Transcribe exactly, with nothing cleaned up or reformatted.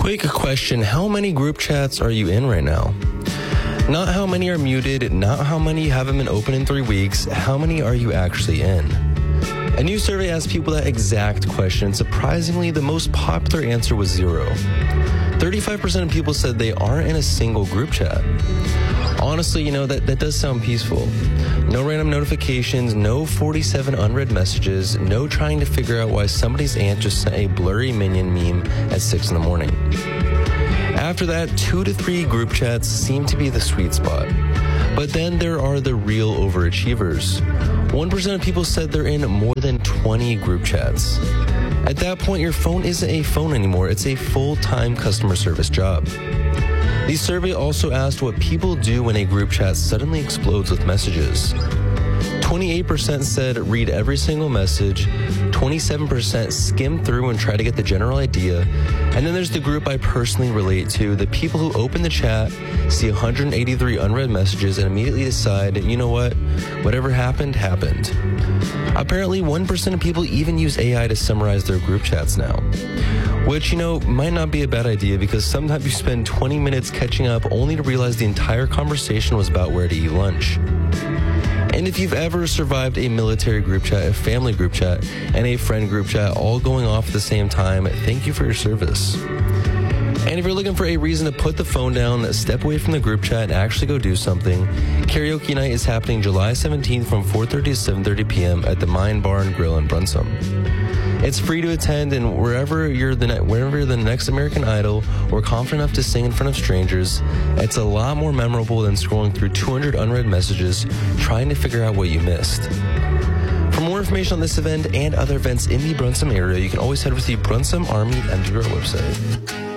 Quick question, how many group chats are you in right now? Not how many are muted, not how many haven't been open in three weeks, how many are you actually in? A new survey asked people that exact question. Surprisingly, the most popular answer was zero. thirty-five percent of people said they aren't in a single group chat. Honestly, you know, that, that does sound peaceful. No random notifications, no forty-seven unread messages, no trying to figure out why somebody's aunt just sent a blurry Minion meme at six in the morning. After that, two to three group chats seem to be the sweet spot. But then there are the real overachievers. one percent of people said they're in more than twenty group chats. At that point, your phone isn't a phone anymore, it's a full-time customer service job. The survey also asked what people do when a group chat suddenly explodes with messages. twenty-eight percent said read every single message, twenty-seven percent skim through and try to get the general idea, and then there's the group I personally relate to, the people who open the chat, see one hundred eighty-three unread messages, and immediately decide, you know what, whatever happened, happened. Apparently, one percent of people even use A I to summarize their group chats now. Which, you know, might not be a bad idea because sometimes you spend twenty minutes catching up only to realize the entire conversation was about where to eat lunch. And if you've ever survived a military group chat, a family group chat, and a friend group chat all going off at the same time, thank you for your service. And if you're looking for a reason to put the phone down, step away from the group chat, and actually go do something, Karaoke Night is happening July seventeenth from four thirty to seven thirty p.m. at the Mine Bar and Grill in Brunsum. It's free to attend, and wherever you're the ne- wherever you're the next American Idol or confident enough to sing in front of strangers, it's a lot more memorable than scrolling through two hundred unread messages trying to figure out what you missed. For more information on this event and other events in the Brunsum area, you can always head over to the Brunsum Army M G R website.